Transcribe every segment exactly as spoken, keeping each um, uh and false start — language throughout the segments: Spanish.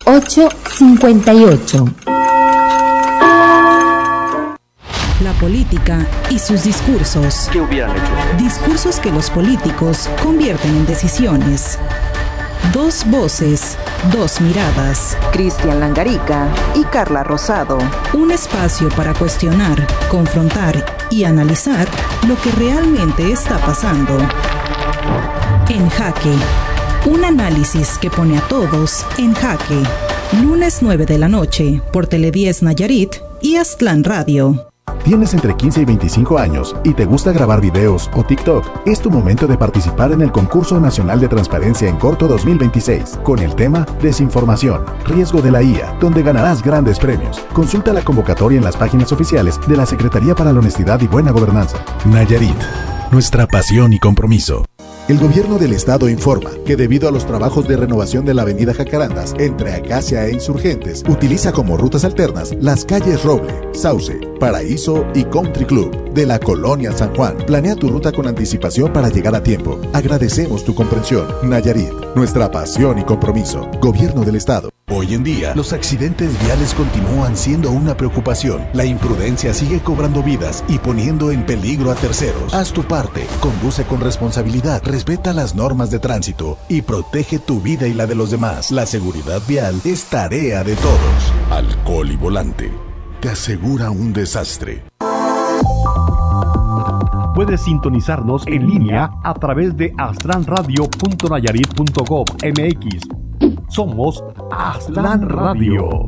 ocho cincuenta y ocho. La política y sus discursos. ¿Qué hubieran hecho? Discursos que los políticos convierten en decisiones. Dos voces, dos miradas. Cristian Langarica y Carla Rosado. Un espacio para cuestionar, confrontar y analizar lo que realmente está pasando. En Jaque. Un análisis que pone a todos en jaque. Lunes nueve de la noche por Tele diez Nayarit y Aztlán Radio. ¿Tienes entre quince y veinticinco años y te gusta grabar videos o TikTok? Es tu momento de participar en el Concurso Nacional de Transparencia en Corto dos mil veintiséis, con el tema Desinformación, riesgo de la I A, donde ganarás grandes premios. Consulta la convocatoria en las páginas oficiales de la Secretaría para la Honestidad y Buena Gobernanza. Nayarit, nuestra pasión y compromiso. El gobierno del estado informa que debido a los trabajos de renovación de la avenida Jacarandas entre Acacia e Insurgentes, utiliza como rutas alternas las calles Roble, Sauce, Paraíso y Country Club de la Colonia San Juan. Planea tu ruta con anticipación para llegar a tiempo. Agradecemos tu comprensión. Nayarit, nuestra pasión y compromiso. Gobierno del estado. Hoy en día, los accidentes viales continúan siendo una preocupación. La imprudencia sigue cobrando vidas y poniendo en peligro a terceros. Haz tu parte, conduce con responsabilidad, respeta las normas de tránsito y protege tu vida y la de los demás. La seguridad vial es tarea de todos. Alcohol y volante te asegura un desastre. Puedes sintonizarnos en línea a través de aztlán radio punto nayarit punto gov punto m x. Somos Aztlán Radio.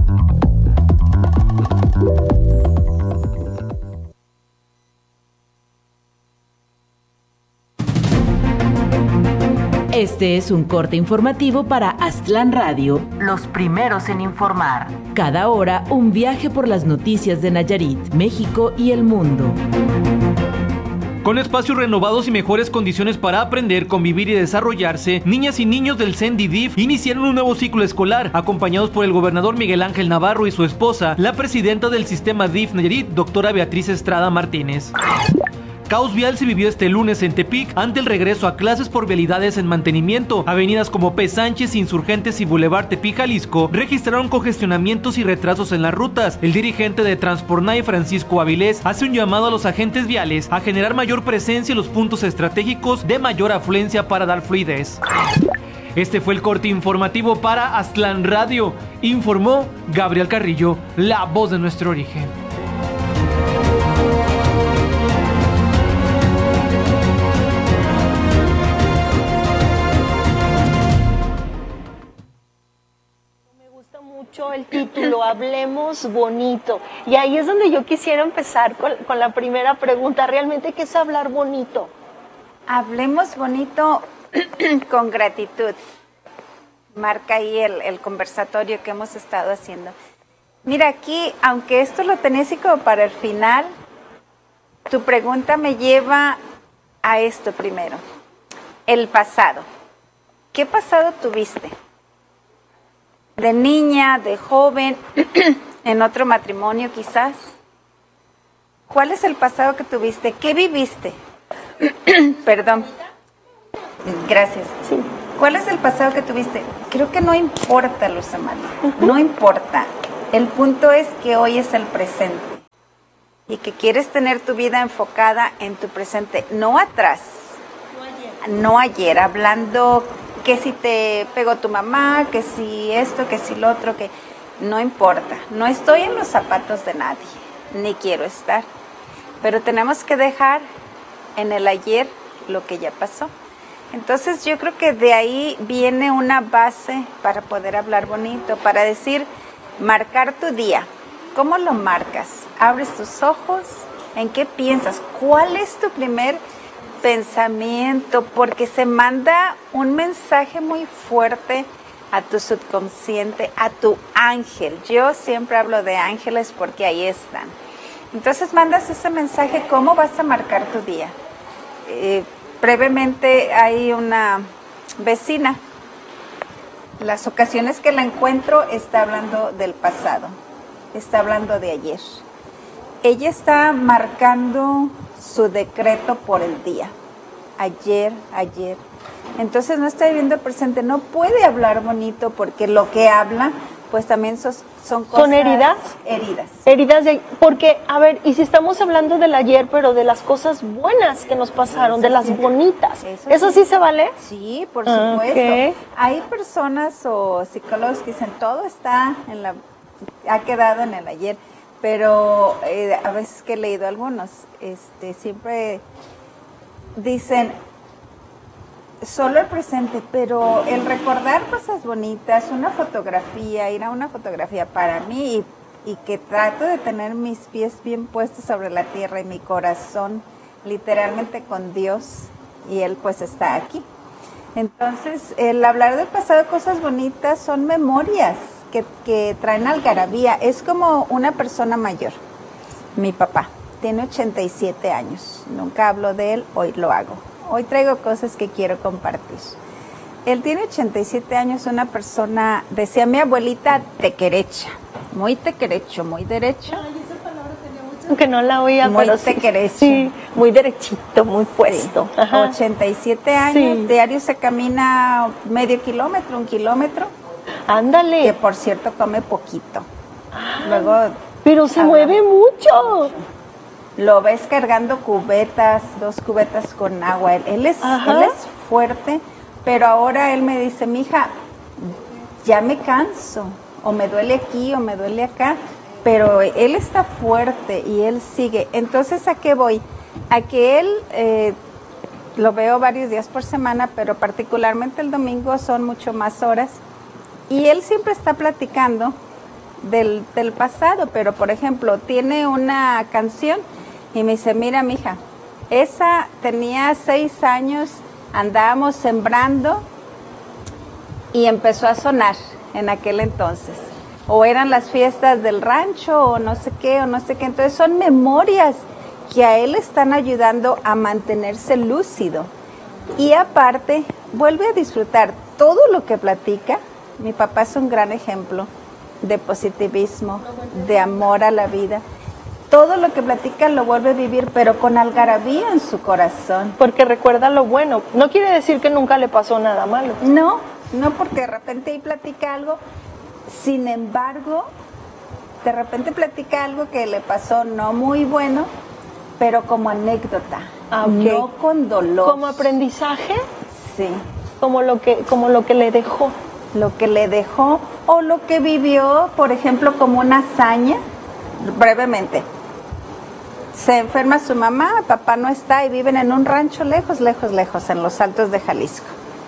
Este es un corte informativo para Aztlán Radio, los primeros en informar. Cada hora, un viaje por las noticias de Nayarit, México y el mundo. Con espacios renovados y mejores condiciones para aprender, convivir y desarrollarse, niñas y niños del C E N D I D I F iniciaron un nuevo ciclo escolar, acompañados por el gobernador Miguel Ángel Navarro y su esposa, la presidenta del sistema D I F Nayarit, doctora Beatriz Estrada Martínez. Caos vial se vivió este lunes en Tepic ante el regreso a clases por vialidades en mantenimiento. Avenidas como P. Sánchez, Insurgentes y Boulevard Tepic, Jalisco, registraron congestionamientos y retrasos en las rutas. El dirigente de Transpornay, Francisco Avilés, hace un llamado a los agentes viales a generar mayor presencia en los puntos estratégicos de mayor afluencia para dar fluidez. Este fue el corte informativo para Aztlán Radio. Informó Gabriel Carrillo, la voz de nuestro origen. El título, Hablemos Bonito, y ahí es donde yo quisiera empezar con, con la primera pregunta. ¿Realmente qué es hablar bonito? Hablemos bonito con gratitud. Marca ahí el, el conversatorio que hemos estado haciendo. Mira, aquí, aunque esto lo tenés así como para el final, tu pregunta me lleva a esto primero. El pasado. ¿Qué pasado tuviste? De niña, de joven, en otro matrimonio quizás. ¿Cuál es el pasado que tuviste? ¿Qué viviste? Perdón. Gracias. Sí. ¿Cuál es el pasado que tuviste? Creo que no importa, Luz Amalia. Uh-huh. No importa. El punto es que hoy es el presente. Y que quieres tener tu vida enfocada en tu presente, no atrás. No ayer. No ayer, hablando que si te pegó tu mamá, que si esto, que si lo otro, que no importa. No estoy en los zapatos de nadie, ni quiero estar. Pero tenemos que dejar en el ayer lo que ya pasó. Entonces yo creo que de ahí viene una base para poder hablar bonito, para decir, marcar tu día. ¿Cómo lo marcas? Abres tus ojos, ¿en qué piensas? ¿Cuál es tu primer pensamiento? Porque se manda un mensaje muy fuerte a tu subconsciente, a tu ángel. Yo siempre hablo de ángeles porque ahí están. Entonces mandas ese mensaje, ¿cómo vas a marcar tu día? Eh, brevemente hay una vecina, las ocasiones que la encuentro está hablando del pasado, está hablando de ayer. Ella está marcando su decreto por el día. Ayer, ayer. Entonces no está viviendo el presente, no puede hablar bonito porque lo que habla, pues también son, son cosas... ¿Son heridas? Heridas. Heridas de... Porque, a ver, y si estamos hablando del ayer, pero de las cosas buenas que nos pasaron, eso de las sí. bonitas, ¿eso, ¿eso sí. sí se vale? Sí, por supuesto. Okay. Hay personas o psicólogos que dicen, todo está en la... ha quedado en el ayer, pero eh, a veces que he leído algunos, este, siempre dicen... solo el presente, pero el recordar cosas bonitas, una fotografía, ir a una fotografía para mí y, y que trato de tener mis pies bien puestos sobre la tierra y mi corazón literalmente con Dios y Él pues está aquí. Entonces, el hablar del pasado, cosas bonitas, son memorias que, que traen algarabía. Es como una persona mayor. Mi papá tiene ochenta y siete años, nunca hablo de él, hoy lo hago. Hoy traigo cosas que quiero compartir. Él tiene ochenta y siete años, una persona, decía mi abuelita, tequerecha, muy tequerecho, muy derecho. Ay, esa palabra tenía mucho. Aunque no la oía, muy pero tequerecho. Sí, muy derechito, muy puesto. Sí. Ajá. ochenta y siete años, sí. Diario se camina medio kilómetro, un kilómetro. Ándale. Que por cierto come poquito. Ah, luego. Pero se mueve mucho. Lo ves cargando cubetas, dos cubetas con agua. Él, él, es, él es fuerte, pero ahora él me dice, mija, ya me canso, o me duele aquí, o me duele acá, pero él está fuerte y él sigue. Entonces, ¿a qué voy? A que él, eh, lo veo varios días por semana, pero particularmente el domingo son mucho más horas, y él siempre está platicando del, del pasado, pero por ejemplo, tiene una canción, y me dice, mira, mija, esa tenía seis años, andábamos sembrando y empezó a sonar en aquel entonces. O eran las fiestas del rancho o no sé qué, o no sé qué. Entonces son memorias que a él están ayudando a mantenerse lúcido. Y aparte, vuelve a disfrutar todo lo que platica. Mi papá es un gran ejemplo de positivismo, de amor a la vida. Todo lo que platica lo vuelve a vivir, pero con algarabía en su corazón. Porque recuerda lo bueno. No quiere decir que nunca le pasó nada malo. No, no, porque de repente ahí platica algo. Sin embargo, de repente platica algo que le pasó no muy bueno, pero como anécdota, ah, okay. No con dolor. ¿Como aprendizaje? Sí. Como lo que, como lo que le dejó. Lo que le dejó o lo que vivió, por ejemplo, como una hazaña, brevemente. Se enferma su mamá, papá no está y viven en un rancho lejos, lejos, lejos, en los Altos de Jalisco.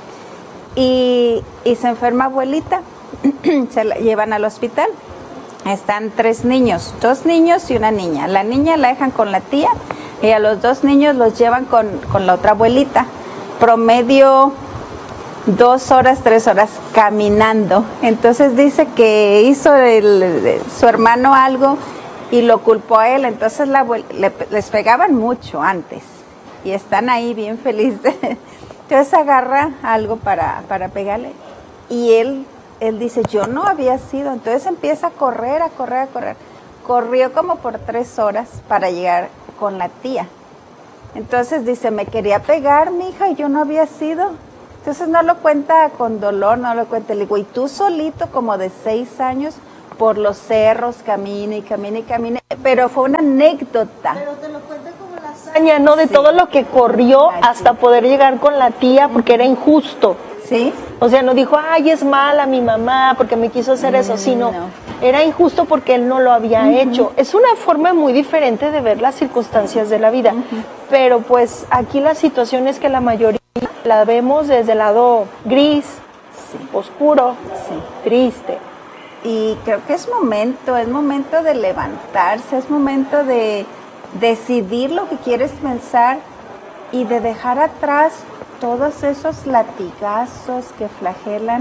Y, y se enferma abuelita, se la llevan al hospital. Están tres niños, dos niños y una niña. La niña la dejan con la tía y a los dos niños los llevan con, con la otra abuelita. Promedio dos horas, tres horas caminando. Entonces dice que hizo el, su hermano algo y lo culpó a él, entonces la le, les pegaban mucho antes y están ahí bien felices. Entonces agarra algo para, para pegarle y él, él dice, yo no había sido, entonces empieza a correr, a correr, a correr. Corrió como por tres horas para llegar con la tía. Entonces dice, me quería pegar mi hija y yo no había sido. Entonces no lo cuenta con dolor, no lo cuenta, le digo, y tú solito como de seis años, por los cerros, camina y camina y camina, pero fue una anécdota. Pero te lo cuenta como la hazaña, ¿no? De sí. Todo lo que corrió ay, hasta sí. poder llegar con la tía, porque era injusto. Sí. O sea, no dijo, ay, es mala mi mamá porque me quiso hacer eso, sino no. Era injusto porque él no lo había uh-huh. hecho. Es una forma muy diferente de ver las circunstancias de la vida, uh-huh. pero pues aquí la situación es que la mayoría la vemos desde el lado gris, sí. oscuro, sí. triste. Y creo que es momento, es momento de levantarse, es momento de decidir lo que quieres pensar y de dejar atrás todos esos latigazos que flagelan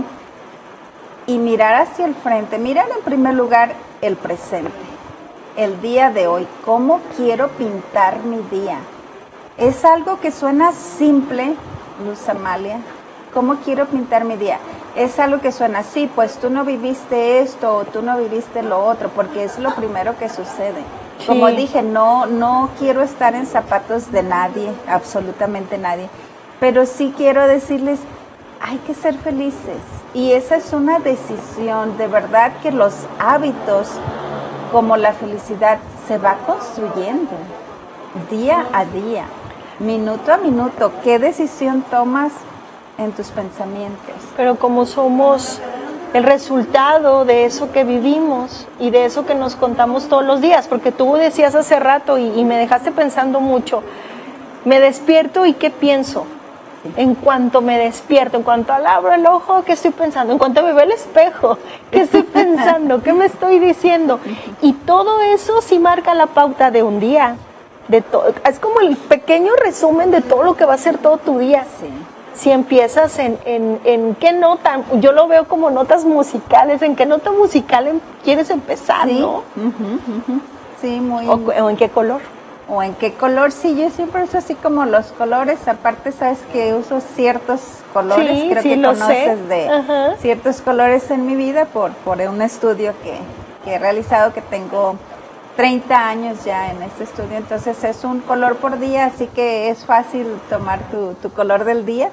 y mirar hacia el frente, mirar en primer lugar el presente, el día de hoy, cómo quiero pintar mi día. Es algo que suena simple, Luz Amalia, cómo quiero pintar mi día. Es algo que suena así, pues tú no viviste esto o tú no viviste lo otro, porque es lo primero que sucede. Sí. Como dije, no, no quiero estar en zapatos de nadie, absolutamente nadie, pero sí quiero decirles, hay que ser felices. Y esa es una decisión, de verdad que los hábitos, como la felicidad, se va construyendo día a día, minuto a minuto. ¿Qué decisión tomas en tus pensamientos? Pero como somos el resultado de eso que vivimos y de eso que nos contamos todos los días, porque tú decías hace rato y, y me dejaste pensando mucho, me despierto y ¿qué pienso? En cuanto me despierto, en cuanto abro el ojo, ¿qué estoy pensando? En cuanto me veo el espejo, ¿qué estoy pensando? ¿Qué me estoy diciendo? Y todo eso sí marca la pauta de un día. De to- es como el pequeño resumen de todo lo que va a ser todo tu día. Sí. Si empiezas en, en, en qué nota, yo lo veo como notas musicales, ¿en qué nota musical em- quieres empezar, Sí. no? Uh-huh, uh-huh. Sí, muy... O, o en qué color. O en qué color, sí, yo siempre uso así como los colores, aparte sabes que uso ciertos colores, Sí, creo sí, que lo conoces sé. de Ajá. ciertos colores en mi vida por, por un estudio que, que he realizado, que tengo treinta años ya en este estudio, entonces es un color por día, así que es fácil tomar tu, tu color del día.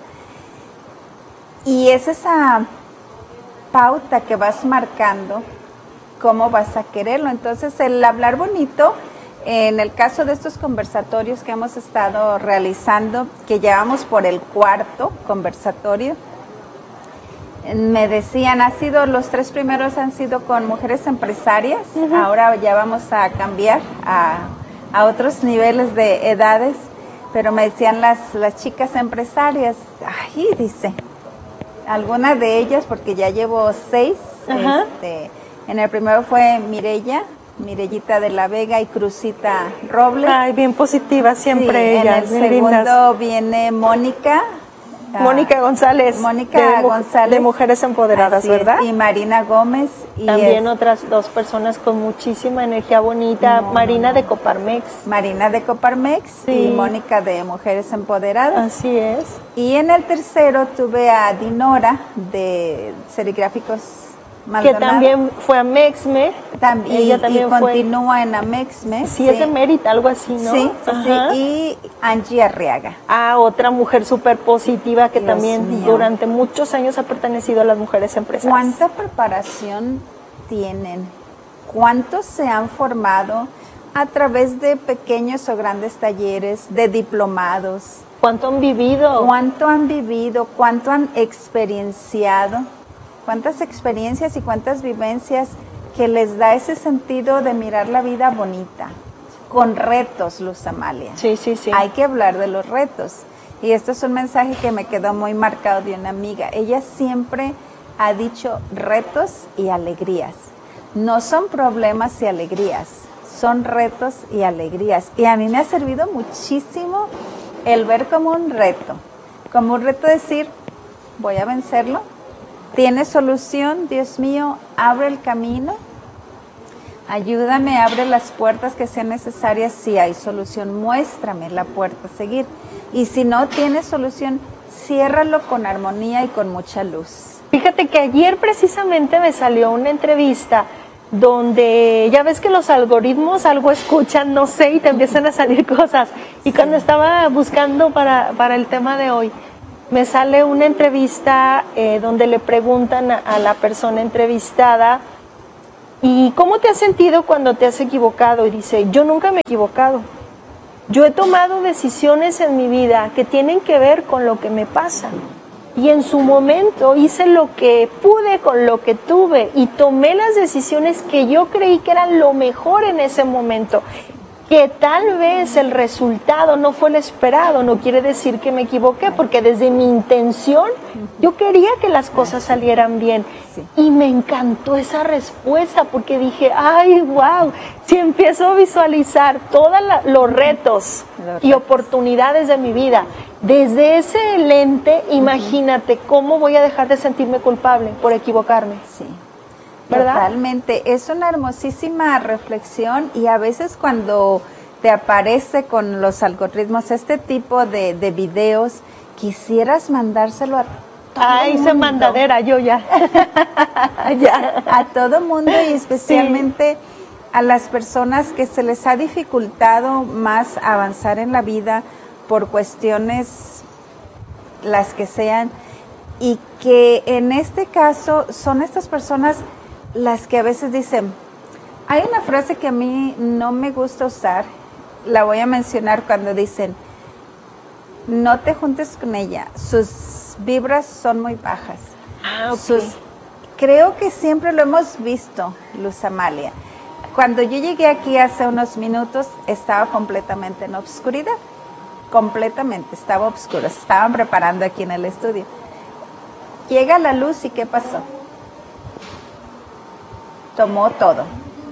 Y es esa pauta que vas marcando, cómo vas a quererlo. Entonces el hablar bonito, en el caso de estos conversatorios que hemos estado realizando, que llevamos por el cuarto conversatorio, me decían, ha sido, los tres primeros han sido con mujeres empresarias, uh-huh. Ahora ya vamos a cambiar a, a otros niveles de edades, pero me decían las, las chicas empresarias, ay, dice, algunas de ellas, porque ya llevo seis, uh-huh. este, en el primero fue Mireya, Mirellita de la Vega y Cruzita Robles. Ay, bien positiva siempre sí, ellas. En el segundo lindas. Viene Mónica. Mónica González. Mónica de, González. De Mujeres Empoderadas, Así ¿verdad? Es, y Marina Gómez. Y también es, otras dos personas con muchísima energía bonita. No, Marina no. de Coparmex. Marina de Coparmex sí. Y Mónica de Mujeres Empoderadas. Así es. Y en el tercero tuve a Dinora de Serigráficos Maldonado. Que también fue a Mexme. Tam, y, Ella también y fue. Continúa en Amexme. Sí, sí, es emérita, algo así, ¿no? Sí, sí, sí. Y Angie Arriaga. Ah, otra mujer súper positiva que Dios también mío. Durante muchos años ha pertenecido a las mujeres empresarias. ¿Cuánta preparación tienen? ¿Cuántos se han formado a través de pequeños o grandes talleres, de diplomados? ¿Cuánto han vivido? ¿Cuánto han vivido? ¿Cuánto han experienciado? ¿Cuántas experiencias y cuántas vivencias que les da ese sentido de mirar la vida bonita? Con retos, Luz Amalia. Sí, sí, sí. Hay que hablar de los retos. Y esto es un mensaje que me quedó muy marcado de una amiga. Ella siempre ha dicho retos y alegrías. No son problemas y alegrías, son retos y alegrías. Y a mí me ha servido muchísimo el ver como un reto. Como un reto decir, voy a vencerlo. ¿Tiene solución? Dios mío, abre el camino. Ayúdame, abre las puertas que sean necesarias. Si hay solución, muéstrame la puerta a seguir. Y si no tiene solución, ciérralo con armonía y con mucha luz. Fíjate que ayer precisamente me salió una entrevista donde ya ves que los algoritmos algo escuchan, no sé, y te empiezan a salir cosas. Y sí. Cuando estaba buscando para, para el tema de hoy, me sale una entrevista eh, donde le preguntan a, a la persona entrevistada, ¿y cómo te has sentido cuando te has equivocado? Y dice, yo nunca me he equivocado. Yo he tomado decisiones en mi vida que tienen que ver con lo que me pasa. Y en su momento hice lo que pude con lo que tuve y tomé las decisiones que yo creí que eran lo mejor en ese momento. Que tal vez el resultado no fue el esperado, no quiere decir que me equivoqué, porque desde mi intención yo quería que las cosas salieran bien. Sí. Y me encantó esa respuesta, porque dije, ay, wow, si empiezo a visualizar todos los retos los y retos. oportunidades de mi vida, desde ese lente, imagínate cómo voy a dejar de sentirme culpable por equivocarme. Sí. ¿Verdad? Totalmente, es una hermosísima reflexión y a veces cuando te aparece con los algoritmos este tipo de, de videos, quisieras mandárselo a todo Ay, mundo. hice mandadera, yo ya. ya. A todo mundo y especialmente sí. a las personas que se les ha dificultado más avanzar en la vida por cuestiones las que sean. y que en este caso son estas personas las que a veces dicen, hay una frase que a mí no me gusta usar, la voy a mencionar cuando dicen, no te juntes con ella, sus vibras son muy bajas. Ah, okay. Sus, creo que siempre lo hemos visto, Luz Amalia. Cuando yo llegué aquí hace unos minutos, estaba completamente en obscuridad, completamente, estaba oscuro, se estaban preparando aquí en el estudio. Llega la luz y ¿qué pasó? Tomó todo,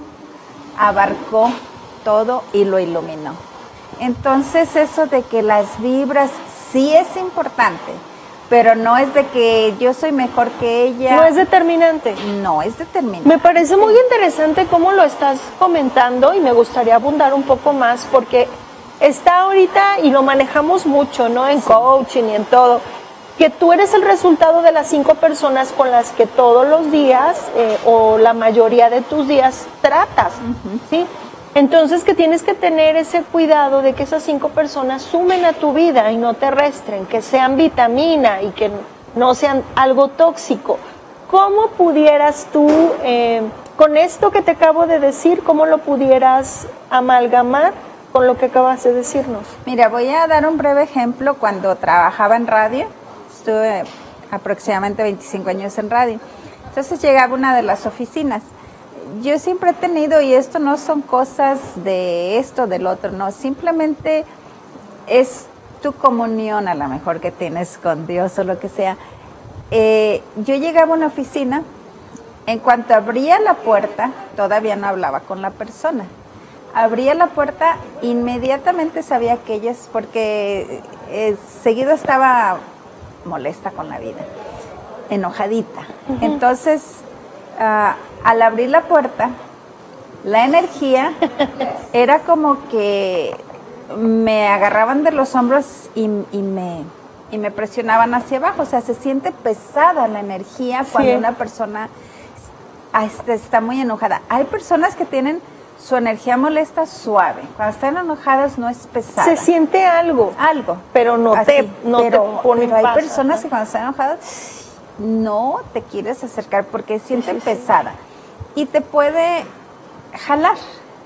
abarcó todo y lo iluminó. Entonces eso de que las vibras sí es importante, pero no es de que yo soy mejor que ella. No es determinante. No es determinante. Me parece muy interesante cómo lo estás comentando y me gustaría abundar un poco más porque está ahorita y lo manejamos mucho, ¿no? En sí. Coaching y en todo, que tú eres el resultado de las cinco personas con las que todos los días eh, o la mayoría de tus días tratas, uh-huh. ¿sí? Entonces que tienes que tener ese cuidado de que esas cinco personas sumen a tu vida y no te restren, que sean vitamina y que no sean algo tóxico. ¿Cómo pudieras tú, eh, con esto que te acabo de decir, cómo lo pudieras amalgamar con lo que acabas de decirnos? Mira, voy a dar un breve ejemplo. Cuando trabajaba en radio, estuve aproximadamente veinticinco años en radio, entonces llegaba a una de las oficinas. Yo siempre he tenido, y esto no son cosas de esto, del otro, no, simplemente es tu comunión a lo mejor que tienes con Dios o lo que sea. Eh, yo llegaba a una oficina, en cuanto abría la puerta, todavía no hablaba con la persona, abría la puerta, inmediatamente sabía que ellas, porque eh, seguido estaba molesta con la vida, enojadita, uh-huh. entonces... Uh, al abrir la puerta, la energía era como que me agarraban de los hombros y, y, me, y me presionaban hacia abajo. O sea, se siente pesada la energía cuando sí. una persona está, está muy enojada. Hay personas que tienen su energía molesta suave. Cuando están enojadas no es pesada. Se siente algo. Algo. Pero no Así, te no pero, te pone pero hay pasa, personas ¿no? que cuando están enojadas no te quieres acercar porque siente sí, sí, pesada. Sí. Y te puede jalar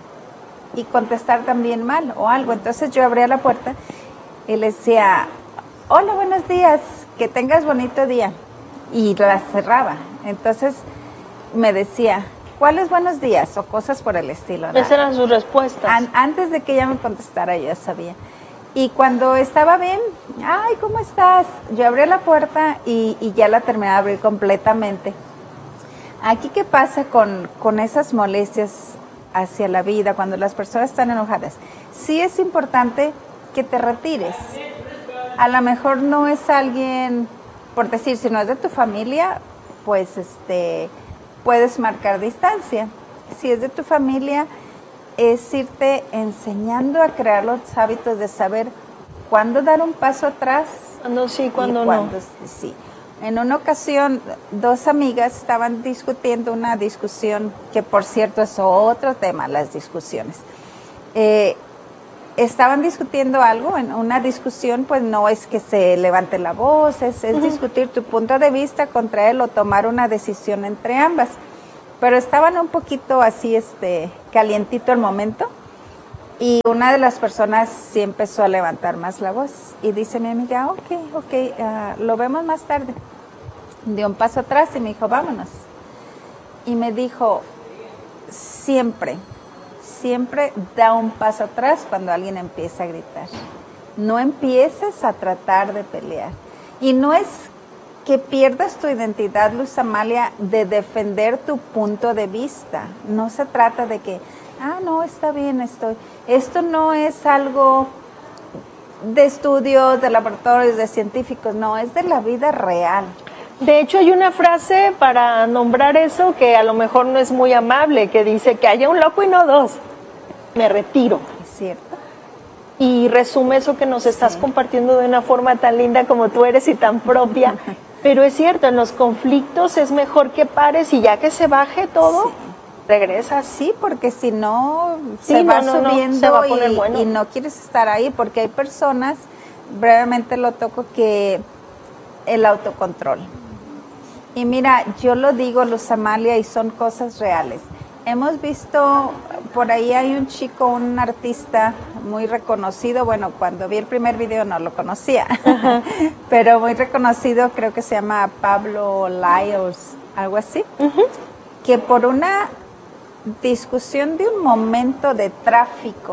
y contestar también mal o algo. Entonces yo abría la puerta y le decía, hola, buenos días, que tengas bonito día. Y la cerraba. Entonces me decía, ¿cuáles buenos días? O cosas por el estilo. ¿no? Esas eran sus respuestas. An- antes de que ella me contestara, yo ya sabía. Y cuando estaba bien, ay, ¿cómo estás? Yo abría la puerta y, y ya la terminé de abrir completamente. Aquí, ¿qué pasa con, con esas molestias hacia la vida cuando las personas están enojadas? Sí es importante que te retires. A lo mejor no es alguien, por decir, si no es de tu familia, pues este, puedes marcar distancia. Si es de tu familia, es irte enseñando a crear los hábitos de saber cuándo dar un paso atrás. Cuándo sí, cuándo no. Sí. En una ocasión, dos amigas estaban discutiendo una discusión, que por cierto es otro tema, las discusiones. Eh, estaban discutiendo algo, en una discusión pues no es que se levante la voz, es, es uh-huh. discutir tu punto de vista contra él o tomar una decisión entre ambas. Pero estaban un poquito así, este, calientito el momento, y una de las personas sí empezó a levantar más la voz, y dice mi amiga, ok, ok, uh, lo vemos más tarde. Dio un paso atrás y me dijo, vámonos. Y me dijo, siempre, siempre da un paso atrás cuando alguien empieza a gritar. No empieces a tratar de pelear. Y no es que pierdas tu identidad, Luz Amalia, de defender tu punto de vista. No se trata de que, ah, no, está bien, estoy. Esto no es algo de estudios, de laboratorios, de científicos, no, es de la vida real. De hecho, hay una frase para nombrar eso que a lo mejor no es muy amable, que dice que haya un loco y no dos. Me retiro. Es cierto. Y resume eso que nos estás sí. compartiendo de una forma tan linda como tú eres y tan propia. Pero es cierto, en los conflictos es mejor que pares y ya que se baje todo, sí. regresas. Sí, porque si no, sí, se no, va no, subiendo no, se va a poner y, bueno. y no quieres estar ahí, porque hay personas, brevemente lo toco, que el autocontrol. Y mira, yo lo digo, Luz Amalia, y son cosas reales. Hemos visto, por ahí hay un chico, un artista muy reconocido, bueno, cuando vi el primer video no lo conocía, uh-huh. pero muy reconocido, creo que se llama Pablo Lyles, algo así, uh-huh. que por una discusión de un momento de tráfico,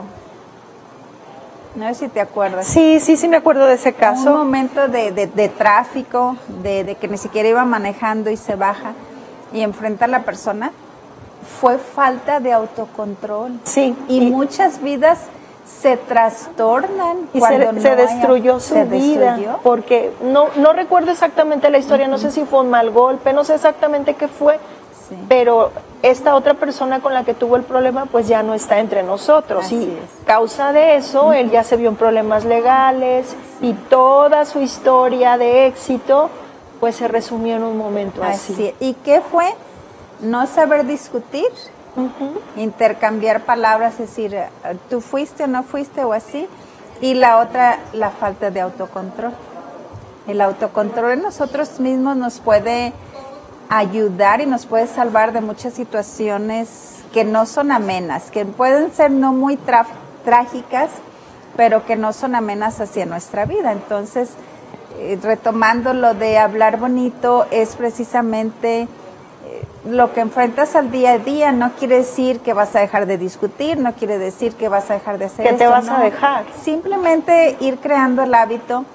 no sé si te acuerdas. Sí, sí, sí me acuerdo de ese caso. Un momento de, de, de tráfico, de, de que ni siquiera iba manejando y se baja y enfrenta a la persona, fue falta de autocontrol. Sí. Y, y muchas vidas se trastornan y cuando se, no se destruyó hay, su se vida. Destruyó. Porque no, no recuerdo exactamente la historia, uh-huh. no sé si fue un mal golpe, no sé exactamente qué fue. Sí. Pero esta otra persona con la que tuvo el problema pues ya no está entre nosotros. Así y es. Causa de eso, uh-huh. él ya se vio en problemas legales sí. y toda su historia de éxito pues se resumió en un momento así. así. ¿Y qué fue? No saber discutir, uh-huh. intercambiar palabras, es decir, tú fuiste o no fuiste o así. Y la otra, la falta de autocontrol. El autocontrol en nosotros mismos nos puede ayudar y nos puede salvar de muchas situaciones que no son amenas, que pueden ser no muy tra- trágicas, pero que no son amenas hacia nuestra vida. Entonces, eh, retomando lo de hablar bonito, es precisamente eh, lo que enfrentas al día a día. No quiere decir que vas a dejar de discutir, no quiere decir que vas a dejar de hacer que esto, te vas no. a dejar. Simplemente ir creando el hábito,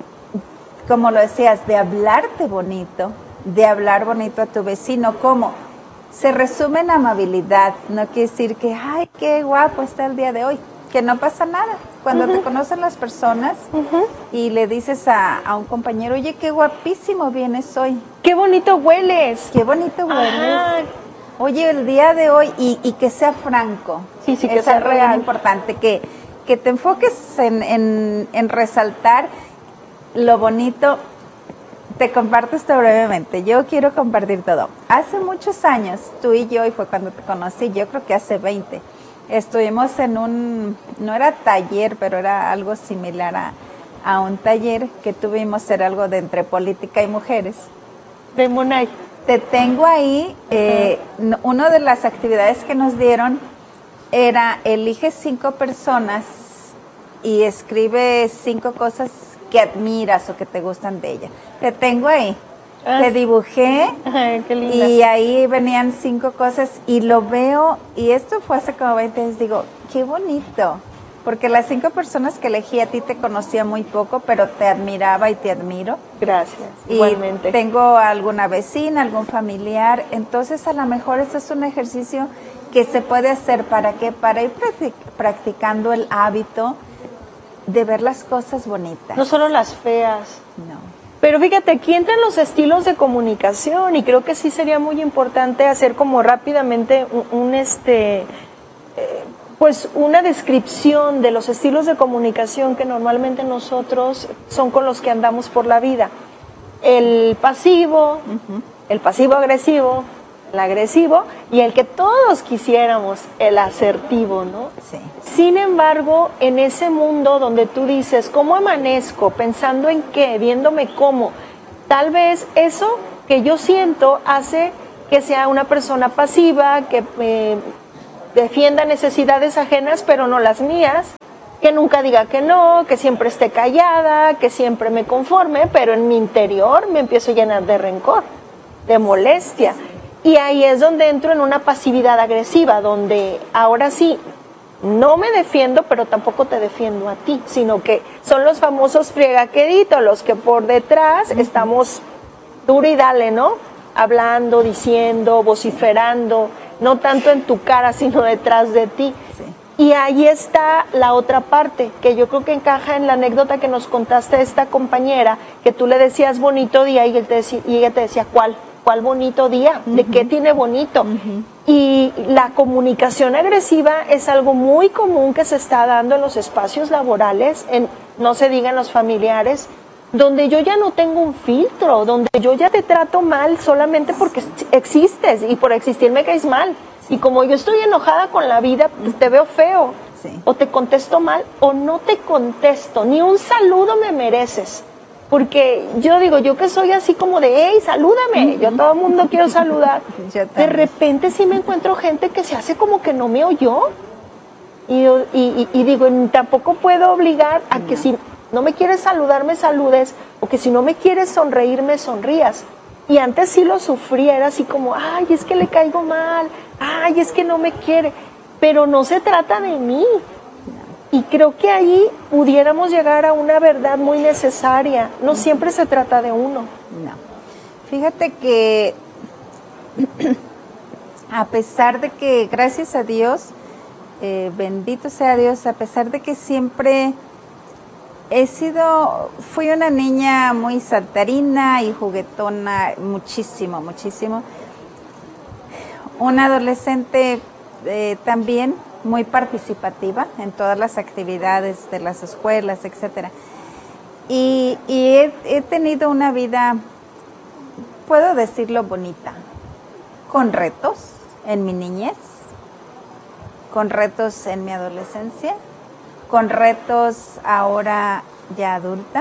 como lo decías, de hablarte bonito, de hablar bonito a tu vecino. ¿Cómo? Se resume en amabilidad. No quiere decir que, ay, qué guapo está el día de hoy, que no pasa nada. Cuando uh-huh. te conocen las personas uh-huh. y le dices a, a un compañero, oye, qué guapísimo vienes hoy. Qué bonito hueles. Qué bonito hueles. Ajá. Oye, el día de hoy, y, y que sea franco. Sí, sí, que es sea algo real. Bien importante, que, que te enfoques en, en, en resaltar lo bonito. Te comparto esto brevemente. Yo quiero compartir todo. Hace muchos años, tú y yo, y fue cuando te conocí, yo creo que hace veinte, estuvimos en un, no era taller, pero era algo similar a, a un taller que tuvimos, era algo de entre política y mujeres. De Monay. Te tengo ahí, eh, uh-huh. una de las actividades que nos dieron era elige cinco personas y escribe cinco cosas que admiras o que te gustan de ella. Te tengo ahí. Ah, te dibujé. Ay, qué linda. Y ahí venían cinco cosas y lo veo, y esto fue hace como veinte años, digo, qué bonito. Porque las cinco personas que elegí a ti te conocía muy poco, pero te admiraba y te admiro. Gracias, y igualmente. Tengo alguna vecina, algún familiar, entonces a lo mejor este es un ejercicio que se puede hacer, ¿para qué? Para ir practic- practicando el hábito de ver las cosas bonitas. No solo las feas. No. Pero fíjate, aquí entran los estilos de comunicación y creo que sí sería muy importante hacer como rápidamente un, un este, eh, pues una descripción de los estilos de comunicación que normalmente nosotros son con los que andamos por la vida. El pasivo, uh-huh. el pasivo agresivo, el agresivo y el que todos quisiéramos, el asertivo, ¿no? Sí. Sin embargo, en ese mundo donde tú dices, ¿cómo amanezco? Pensando en qué, viéndome cómo, tal vez eso que yo siento hace que sea una persona pasiva, que eh, defienda necesidades ajenas, pero no las mías, que nunca diga que no, que siempre esté callada, que siempre me conforme, pero en mi interior me empiezo a llenar de rencor, de molestia. Y ahí es donde entro en una pasividad agresiva, donde ahora sí, no me defiendo, pero tampoco te defiendo a ti, sino que son los famosos friegaqueditos, los que por detrás uh-huh. estamos duro y dale, ¿no? Hablando, diciendo, vociferando, no tanto en tu cara, sino detrás de ti. Sí. Y ahí está la otra parte, que yo creo que encaja en la anécdota que nos contaste de esta compañera, que tú le decías bonito día y, él te decía, y ella te decía, ¿cuál? ¿Cuál bonito día? ¿De uh-huh. qué tiene bonito? Uh-huh. Y la comunicación agresiva es algo muy común que se está dando en los espacios laborales, en, no se diga en los familiares, donde yo ya no tengo un filtro, donde yo ya te trato mal solamente porque existes y por existir me caes mal. Y como yo estoy enojada con la vida, pues te veo feo, sí. o te contesto mal, o no te contesto, ni un saludo me mereces. Porque yo digo, yo que soy así como de, hey, salúdame, yo a todo el mundo quiero saludar. De repente sí me encuentro gente que se hace como que no me oyó. Y, y, y digo, tampoco puedo obligar a que si no me quieres saludar, me saludes, o que si no me quieres sonreír, me sonrías. Y antes sí lo sufría, era así como, ay, es que le caigo mal, ay, es que no me quiere. Pero no se trata de mí. Y creo que ahí pudiéramos llegar a una verdad muy necesaria. No siempre se trata de uno. No. Fíjate que a pesar de que, gracias a Dios, eh, bendito sea Dios, a pesar de que siempre he sido, fui una niña muy saltarina y juguetona, muchísimo, muchísimo. Una adolescente eh, también muy participativa en todas las actividades de las escuelas, etcétera. Y, y he, he tenido una vida, puedo decirlo, bonita, con retos en mi niñez, con retos en mi adolescencia, con retos ahora ya adulta.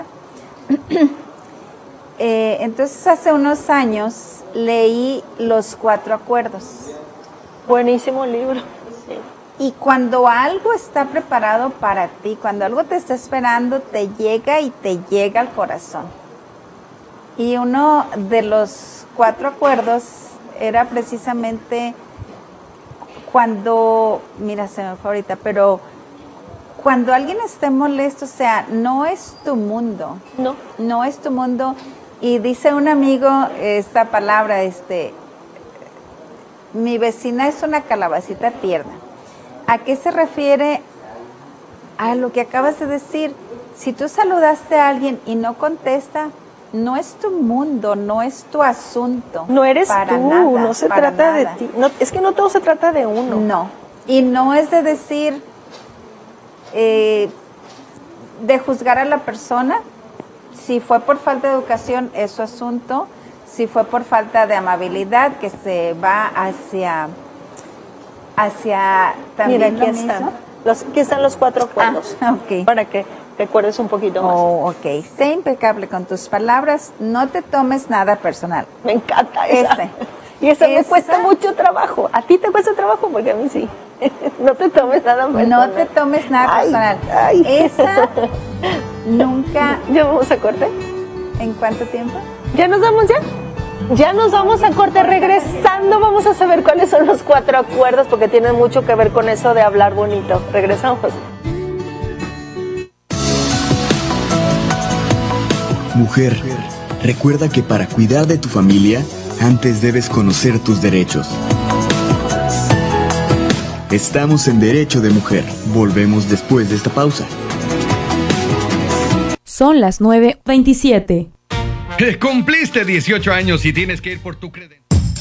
eh, entonces hace unos años leí Los Cuatro Acuerdos. Buenísimo libro. Sí. Y cuando algo está preparado para ti, cuando algo te está esperando, te llega y te llega al corazón. Y uno de los cuatro acuerdos era precisamente cuando, mira, se me fue ahorita, pero cuando alguien esté molesto, o sea, no es tu mundo. No. No es tu mundo. Y dice un amigo esta palabra, este, mi vecina es una calabacita tierna. ¿A qué se refiere? A lo que acabas de decir. Si tú saludaste a alguien y no contesta, no es tu mundo, no es tu asunto. No eres para tú, nada, no se para trata nada. de ti. No, es que no todo se trata de uno. No. Y no es de decir, eh, de juzgar a la persona. Si fue por falta de educación, es su asunto. Si fue por falta de amabilidad, que se va hacia... hacia también. Mira, aquí están. Los, aquí están los cuatro acuerdos. Ah, okay. Para que recuerdes un poquito más. Oh, ok. Sé impecable con tus palabras. No te tomes nada personal. Me encanta esa. Ese. Y eso Esa. me cuesta mucho trabajo. A ti te cuesta trabajo porque a mí sí. No te tomes nada personal. No te tomes nada ay, personal. Ay. Esa nunca. ¿Ya vamos a corte? ¿En cuánto tiempo? ¿Ya nos vamos ya? Ya nos vamos a corte. Regresando vamos a saber cuáles son los cuatro acuerdos porque tienen mucho que ver con eso de hablar bonito. Regresamos. Mujer, recuerda que para cuidar de tu familia, antes debes conocer tus derechos. Estamos en Derecho de Mujer. Volvemos después de esta pausa. Son las nueve veintisiete. Cumpliste dieciocho años y tienes que ir por tu credencial.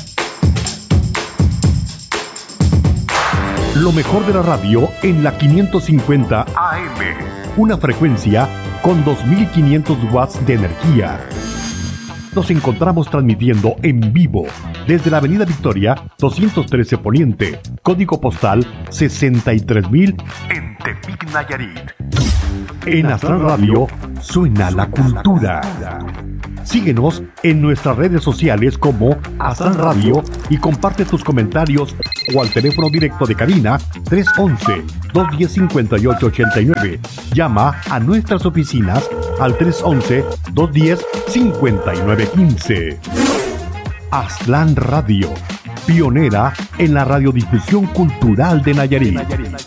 Lo mejor de la radio en la quinientos cincuenta A M. Una frecuencia con dos mil quinientos watts de energía. Nos encontramos transmitiendo en vivo desde la Avenida Victoria doscientos trece Poniente, código postal sesenta y tres mil en Tepic, Nayarit. En Astral Radio suena la cultura. Síguenos en nuestras redes sociales como Astral Radio y comparte tus comentarios o al teléfono directo de cabina tres once, dos diez, cincuenta y ocho ochenta y nueve. Llama a nuestras oficinas al tres once, dos diez, cincuenta y nueve quince. Astral Radio, pionera en la radiodifusión cultural de Nayarit.